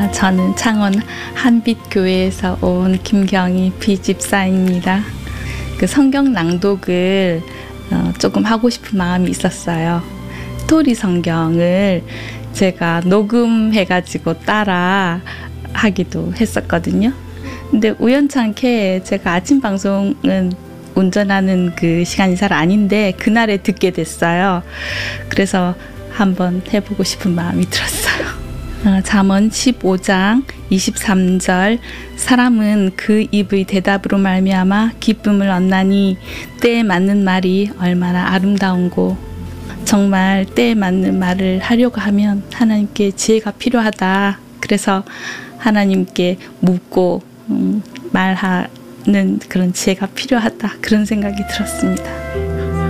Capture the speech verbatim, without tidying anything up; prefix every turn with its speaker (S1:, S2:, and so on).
S1: 어, 저는 창원 한빛교회에서 온 김경희 비집사입니다. 그 성경 낭독을 어, 조금 하고 싶은 마음이 있었어요. 스토리 성경을 제가 녹음해가지고 따라 하기도 했었거든요. 근데 우연찮게 제가 아침 방송은 운전하는 그 시간이 잘 아닌데 그날에 듣게 됐어요. 그래서 한번 해보고 싶은 마음이 들었어요. 어, 잠언 십오 장 이십삼 절 사람은 그 입의 대답으로 말미암아 기쁨을 얻나니 때에 맞는 말이 얼마나 아름다운고. 정말 때에 맞는 말을 하려고 하면 하나님께 지혜가 필요하다. 그래서 하나님께 묻고 음, 말하는 그런 지혜가 필요하다. 그런 생각이 들었습니다.